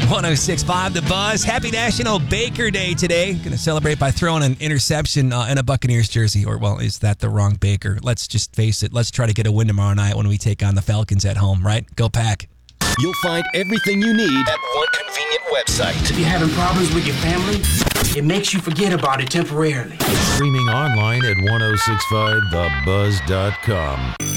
106.5 The Buzz. Happy National Baker Day today. Going to celebrate by throwing an interception in a Buccaneers jersey. Or, well, is that the wrong Baker? Let's just face it. Let's try to get a win tomorrow night when we take on the Falcons at home, right? Go Pack. You'll find everything you need at one convenient website. If you're having problems with your family, it makes you forget about it temporarily. Streaming online at 1065thebuzz.com.